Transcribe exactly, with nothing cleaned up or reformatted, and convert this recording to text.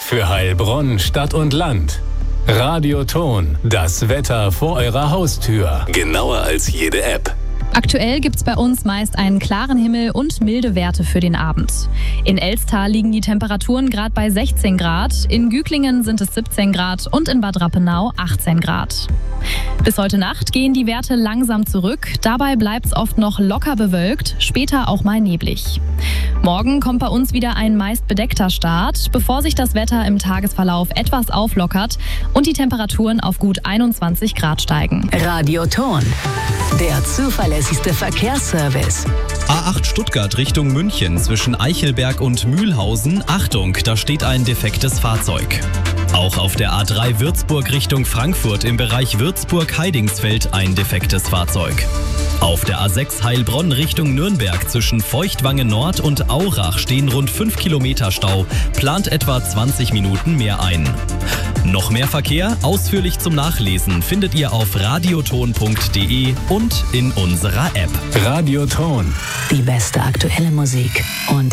Für Heilbronn, Stadt und Land. Radioton, das Wetter vor eurer Haustür. Genauer als jede App. Aktuell gibt's bei uns meist einen klaren Himmel und milde Werte für den Abend. In Elsttal liegen die Temperaturen gerade bei sechzehn Grad, in Güglingen sind es siebzehn Grad und in Bad Rappenau achtzehn Grad. Bis heute Nacht gehen die Werte langsam zurück, dabei bleibt's oft noch locker bewölkt, später auch mal neblig. Morgen kommt bei uns wieder ein meist bedeckter Start, bevor sich das Wetter im Tagesverlauf etwas auflockert und die Temperaturen auf gut einundzwanzig Grad steigen. Radioton, der zuverlässigste Verkehrsservice. A acht Stuttgart Richtung München zwischen Eichelberg und Mühlhausen. Achtung, da steht ein defektes Fahrzeug. Auch auf der A drei Würzburg Richtung Frankfurt im Bereich Würzburg-Heidingsfeld ein defektes Fahrzeug. Auf der A sechs Heilbronn Richtung Nürnberg zwischen Feuchtwange Nord und Aurach stehen rund fünf Kilometer Stau, plant etwa zwanzig Minuten mehr ein. Noch mehr Verkehr, ausführlich zum Nachlesen, findet ihr auf radioton punkt de und in unserer App. Radioton. Die beste aktuelle Musik und